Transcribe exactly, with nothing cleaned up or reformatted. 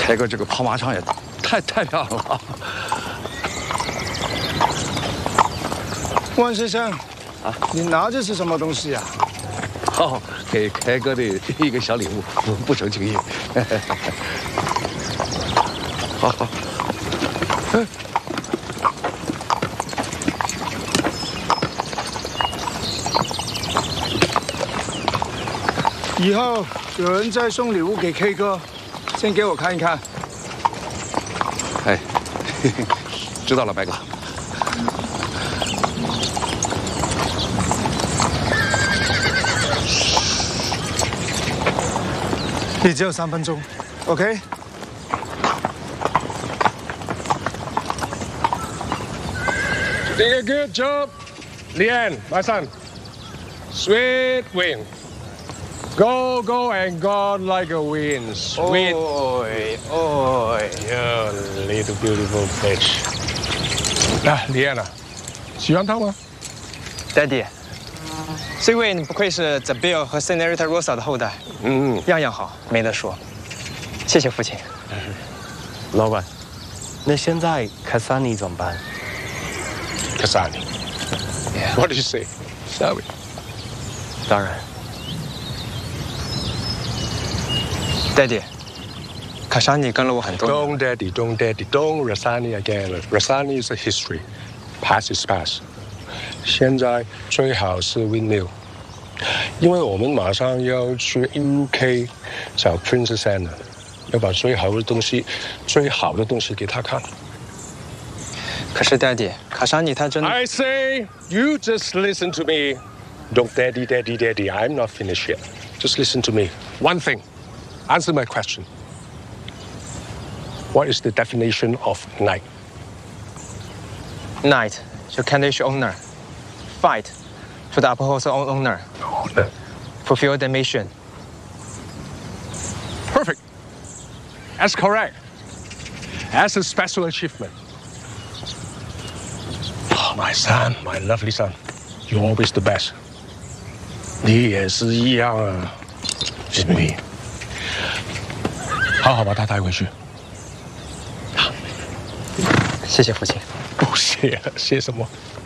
K 哥这个跑马场也太太漂亮了。 万先生，啊，你拿着是什么东西呀？ 哦，给 K 哥的一个小礼物，不成敬意。好好。嗯。 以后有人再送礼物给 K 哥，先给我看一看。 哎，知道了，白哥。 你只有三分钟 ，OK？ Did a good job, Lian, my son. Sweet wind. Go, go, and go like a wind. Sweet. Oi, oi. You little beautiful bitch. 啊，李安啊，喜欢他吗 ？Daddy， 这位你不愧是 The Bill 和 Senorita Rosa 的后代，嗯，样样好，没得说。谢谢父亲。 老板，那现在卡萨尼怎么办？ Kasani. What did you say? Sorry. 当然。 Daddy， 卡莎尼跟了我很多。 Don't daddy, don't daddy, don't Rasani again. Rasani is a history, past is past. 现在最好是 windmill， 因为我们马上要去 U K 找 Princess Anna， 要把最好的东西、最好的东西给他看。 可是 Daddy， 卡莎尼他真的。 I say you just listen to me. Don't daddy, daddy, daddy. I'm not finished yet. Just listen to me. One thing. Answer my question. What is the definition of knight? Knight 就 Candish owner, fight to the uphold the owner, fulfill the mission. Perfect. That's correct. That's a special achievement. Oh, my son, my lovely son, you're always the best. 你也是一样啊，是不是？ 好好把他带回去。 谢谢父亲。 不谢了，谢什么？